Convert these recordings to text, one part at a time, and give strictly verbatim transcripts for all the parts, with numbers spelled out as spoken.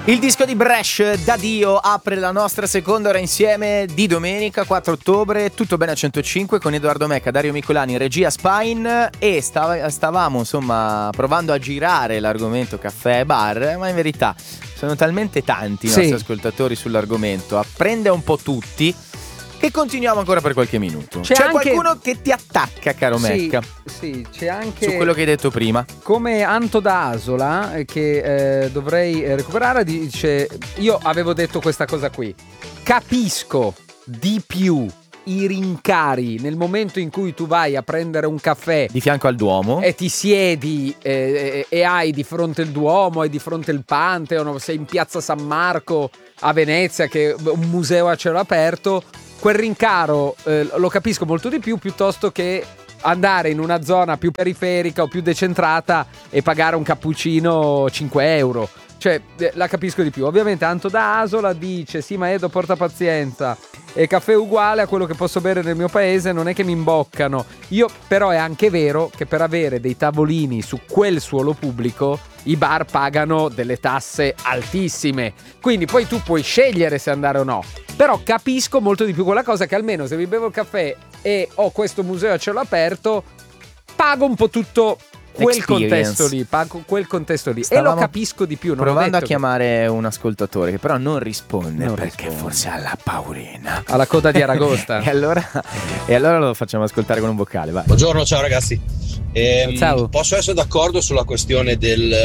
Il disco di Bresh da Dio apre la nostra seconda ora insieme di domenica quattro ottobre. Tutto bene a centocinque con Edoardo Mecca, Dario Micolani, regia Spine. E stav- stavamo insomma provando a girare l'argomento caffè e bar, ma in verità sono talmente tanti i Sì. nostri ascoltatori sull'argomento, apprende un po' tutti, che continuiamo ancora per qualche minuto. C'è C'è, anche- qualcuno che ti attacca, caro Sì, Mecca, sì, c'è anche su quello che hai detto prima. come Anto da Asola, eh, che eh, dovrei eh, recuperare, dice: io avevo detto questa cosa qui, capisco di più i rincari nel momento in cui tu vai a prendere un caffè Di fianco al Duomo. e ti siedi eh, e hai di fronte il Duomo, hai di fronte il Pantheon, sei in piazza San Marco a Venezia, che è un museo a cielo aperto. Quel rincaro eh, lo capisco molto di più, piuttosto che andare in una zona più periferica o più decentrata e pagare un cappuccino cinque euro. Cioè, eh, la capisco di più. Ovviamente Anto da Asola dice: sì, ma Edo, porta pazienza, e caffè uguale a quello che posso bere nel mio paese, non è che mi imboccano. Io però è anche vero che per avere dei tavolini su quel suolo pubblico i bar pagano delle tasse altissime, quindi poi tu puoi scegliere se andare o no. Però capisco molto di più quella cosa, che almeno se mi bevo il caffè e ho questo museo a cielo aperto, pago un po' tutto quel Experience. contesto lì, pago quel contesto lì. Stavamo e lo capisco di più. Non ho provando a detto che- chiamare un ascoltatore che però non risponde, Non perché risponde. forse ha la paurina. alla coda di Aragosta. e, allora, e allora lo facciamo ascoltare con un vocale, vai. Buongiorno, ciao ragazzi. Ehm, Ciao. Posso essere d'accordo sulla questione del,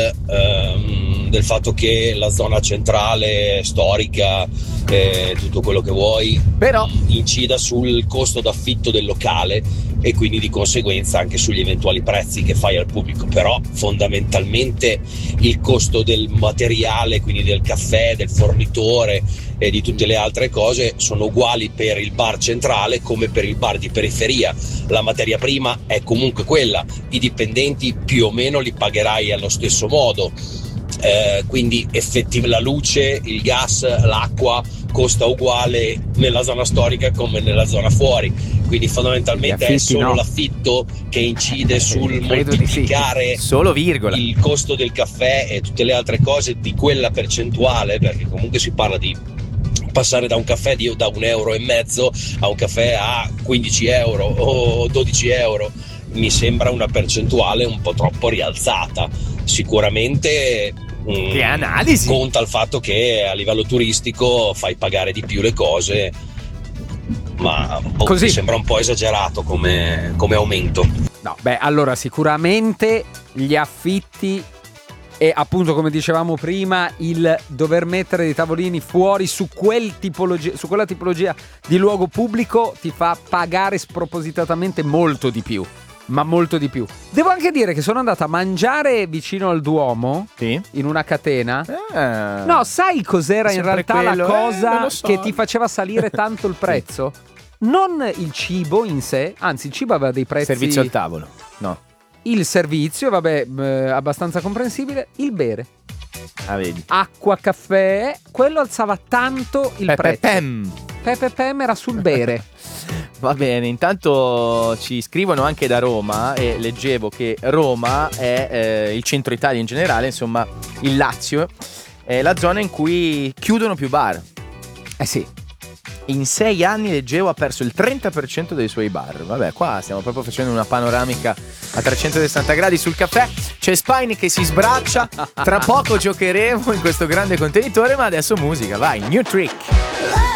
ehm, del fatto che la zona centrale, storica, eh, tutto quello che vuoi, Però incida sul costo d'affitto del locale e quindi di conseguenza anche sugli eventuali prezzi che fai al pubblico. Però fondamentalmente il costo del materiale, quindi del caffè, del fornitore e di tutte le altre cose, sono uguali per il bar centrale come per il bar di periferia. La materia prima è comunque quella, i dipendenti più o meno li pagherai allo stesso modo. Eh, quindi effettivamente la luce, il gas, l'acqua costa uguale nella zona storica come nella zona fuori, quindi fondamentalmente Gli è affitti, solo no. l'affitto che incide sul credo di sì. moltiplicare Solo virgola. il costo del caffè e tutte le altre cose di quella percentuale, perché comunque si parla di passare da un caffè di, da un euro e mezzo a un caffè a quindici euro o dodici euro. Mi sembra una percentuale un po' troppo rialzata. Sicuramente mm, Che analisi! conta il fatto che a livello turistico fai pagare di più le cose, ma boh, Così. mi sembra un po' esagerato come, come aumento. No, beh, allora sicuramente gli affitti e appunto, come dicevamo prima, il dover mettere dei tavolini fuori su quel tipologia, su quella tipologia di luogo pubblico ti fa pagare spropositatamente molto di più. Ma molto di più. Devo anche dire che sono andata a mangiare vicino al Duomo, Sì. in una catena. Eh. No, sai cos'era in Sempre realtà quello, la eh, cosa me lo so. che ti faceva salire tanto il prezzo? Non il cibo in sé, anzi il cibo aveva dei prezzi. Servizio al tavolo. No. Il servizio, vabbè, eh, abbastanza comprensibile. Il bere. Ah, vedi. Acqua, caffè, quello alzava tanto il Pepe prezzo. Pem. Pepe Pem era sul bere. Va bene, intanto ci scrivono anche da Roma e leggevo che Roma è eh, il centro Italia in generale, insomma il Lazio, è la zona in cui chiudono più bar. Eh sì. In sei anni, leggevo, ha perso il trenta per cento dei suoi bar. Vabbè, qua stiamo proprio facendo una panoramica a trecentosessanta gradi sul caffè. C'è Spine che si sbraccia. Tra poco giocheremo in questo grande contenitore, ma adesso musica, vai, New Trick.